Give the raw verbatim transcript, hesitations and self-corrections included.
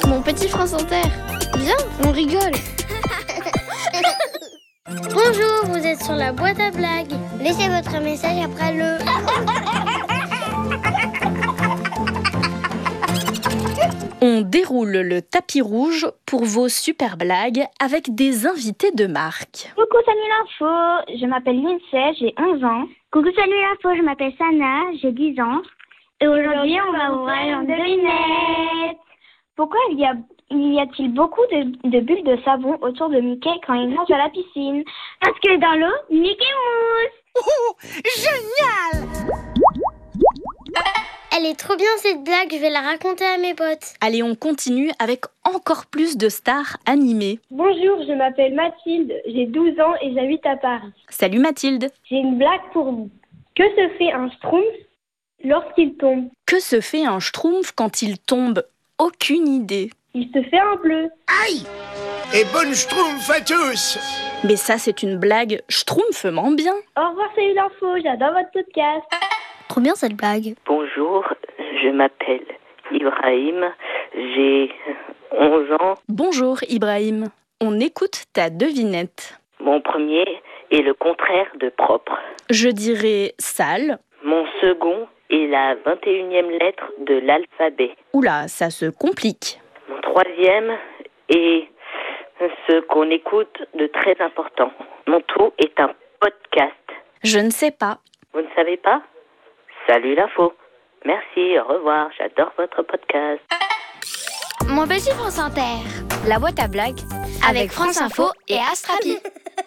Mon petit France Inter. Viens, on rigole. Bonjour, vous êtes sur la boîte à blagues. Laissez votre message après le... On déroule le tapis rouge pour vos super blagues avec des invités de marque. Coucou, salut l'info, je m'appelle Lindsay, j'ai onze ans. Coucou, salut l'info, je m'appelle Sana, j'ai dix ans. Et aujourd'hui, on va ouvrir une devinette. Pourquoi il y a, il y a-t-il beaucoup de, de bulles de savon autour de Mickey quand il nage à la piscine? Parce que dans l'eau, Mickey mousse. Oh, génial! Elle est trop bien cette blague, je vais la raconter à mes potes. Allez, on continue avec encore plus de stars animées. Bonjour, je m'appelle Mathilde, j'ai douze ans et j'habite à Paris. Salut Mathilde. J'ai une blague pour vous. Que se fait un schtroumpf lorsqu'il tombe? Que se fait un schtroumpf quand il tombe? Aucune idée. Il se fait un bleu. Aïe! Et bonne schtroumpf à tous! Mais ça, c'est une blague schtroumpfement bien. Au revoir, salut l'info, j'adore votre podcast. Trop bien cette blague. Bonjour, je m'appelle Ibrahim, j'ai onze ans. Bonjour Ibrahim, on écoute ta devinette. Mon premier est le contraire de propre. Je dirais sale. Mon second est la vingt et unième lettre de l'alphabet. Oula, ça se complique. Mon troisième est ce qu'on écoute de très important. Mon tout est un podcast. Je ne sais pas. Vous ne savez pas? Salut l'info. Merci, au revoir, j'adore votre podcast. Mon petit France Inter. La boîte à blagues Avec France Info et Astrapi.